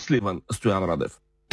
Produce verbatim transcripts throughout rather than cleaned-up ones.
Сливен. Стоян Радев.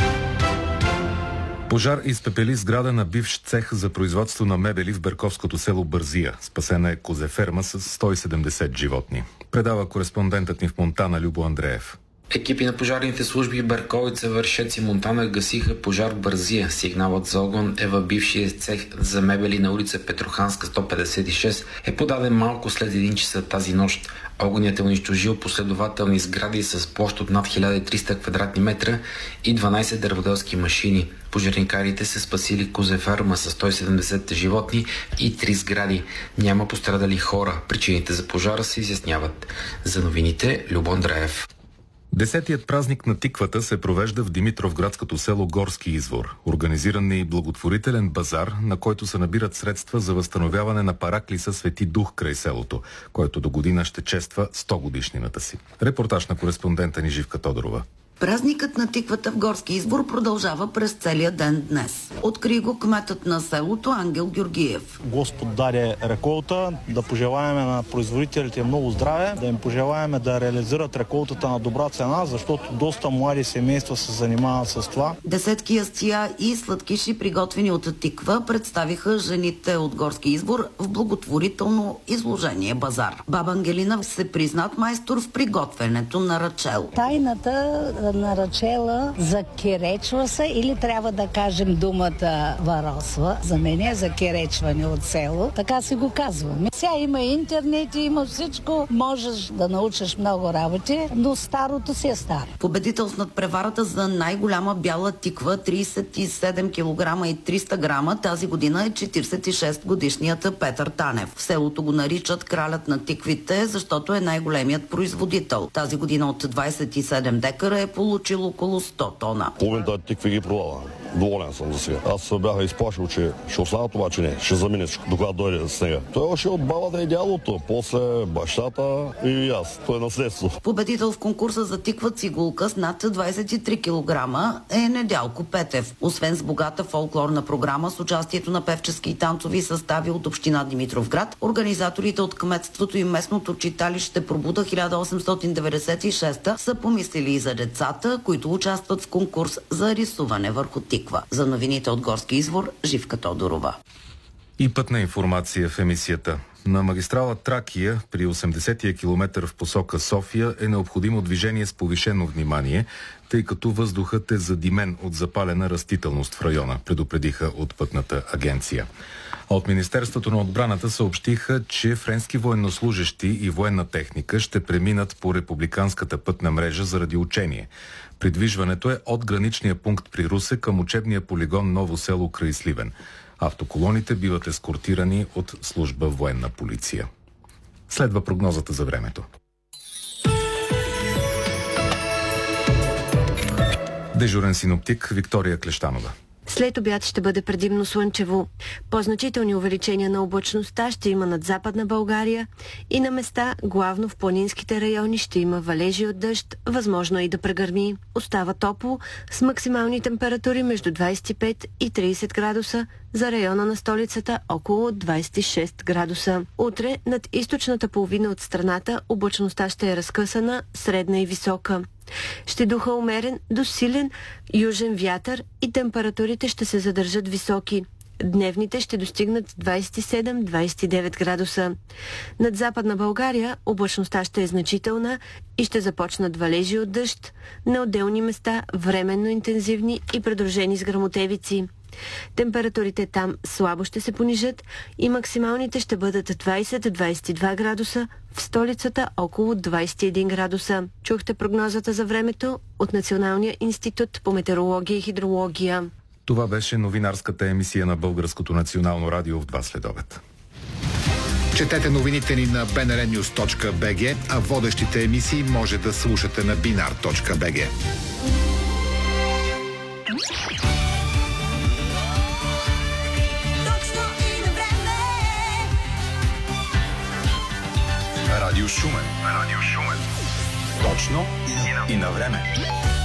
Пожар изпепели сграда на бивш цех за производство на мебели в берковското село Бързия. Спасена е козеферма с сто и седемдесет животни. Предава кореспондентът ни в Монтана Любо Андреев. Екипи на пожарните служби Берковица, Вършец и Монтана гасиха пожар в Бързия. Сигналът за огън е в бившия цех за мебели на улица Петроханска сто петдесет и шест. Е подаден малко след един часа тази нощ. Огънят е унищожил последователни сгради с площ от над хиляда и триста квадратни метра и дванайсет дърводелски машини. Пожарникарите са спасили козеферма с сто и седемдесет животни и три сгради. Няма пострадали хора. Причините за пожара се изясняват. За новините Любо Андреев. Десетият празник на тиквата се провежда в Димитровградското село Горски извор. Организиран е и благотворителен базар, на който се набират средства за възстановяване на параклиса Свети Дух край селото, който до година ще чества сто годишнината си. Репортаж на кореспондента ни Живка Тодорова. Празникът на тиквата в Горски извор продължава през целия ден днес. Откри го кметът на селото Ангел Георгиев. Господ даде реколта, да пожелаем на производителите много здраве, да им пожелаем да реализират реколтата на добра цена, защото доста млади семейства се занимават с това. Десетки ястия и сладкиши, приготвени от тиква, представиха жените от Горски извор в благотворително изложение базар. Баба Ангелина се признат майстор в приготвянето на рачел. Тайната на рачела закеречва се, или трябва да кажем думата варосва. За мен е закеречване от село. Така си го казваме. Сега има интернет, има всичко. Можеш да научиш много работи, но старото си е старо. Победител в надпреварата за най-голяма бяла тиква, трийсет и седем килограма и триста грама, тази година е четирийсет и шест годишният Петър Танев. В селото го наричат кралят на тиквите, защото е най-големият производител. Тази година от двайсет и седем декара е получил около сто тона. Половината тикви ги продава. Доволен съм за сега. Аз се бях изплашил, че ще останат, обаче не. Ще замине, докато дойде снега. Той още от бабата и дядото, после бащата и аз. Той е наследство. Победител в конкурса за тиква цигулка с над двайсет и три килограма е Недялко Петев. Освен с богата фолклорна програма с участието на певчески и танцови състави от община Димитровград, организаторите от кметството и местното читалище Пробуда хиляда осемстотин деветдесет и шеста са помислили и за децата, които участват в конкурс за рисуване върху тиква. За новините от Горски извор, Живка Тодорова. И пътна информация в емисията. На магистрала Тракия при осемдесетия километър в посока София е необходимо движение с повишено внимание, тъй като въздухът е задимен от запалена растителност в района, предупредиха от пътната агенция. От Министерството на отбраната съобщиха, че френски военнослужещи и военна техника ще преминат по републиканската пътна мрежа заради учение. Придвижването е от граничния пункт при Русе към учебния полигон Ново село край Сливен. Автоколоните биват ескортирани от служба военна полиция. Следва прогнозата за времето. Дежурен синоптик Виктория Клещанова. След обяд ще бъде предимно слънчево. По-значителни увеличения на облачността ще има над Западна България и на места, главно в планинските райони, ще има валежи от дъжд, възможно и да прегърми. Остава топло с максимални температури между двайсет и пет и трийсет градуса, за района на столицата около двайсет и шест градуса. Утре над източната половина от страната облачността ще е разкъсана, средна и висока. Ще духа умерен до силен южен вятър и температурите ще се задържат високи. Дневните ще достигнат двайсет и седем до двайсет и девет градуса. Над Западна България облачността ще е значителна и ще започнат валежи от дъжд, на отделни места временно интензивни и придружени с гръмотевици. Температурите там слабо ще се понижат и максималните ще бъдат двайсет до двайсет и два градуса, в столицата около двайсет и един градуса. Чухте прогнозата за времето от Националния институт по метеорология и хидрология. Това беше новинарската емисия на Българското национално радио в два следобед. Четете новините ни на би ен ар нюз точка би джи, а водещите емисии може да слушате на бинар точка би джи. Радио Шумен. Радио Шумен. Точно и на време.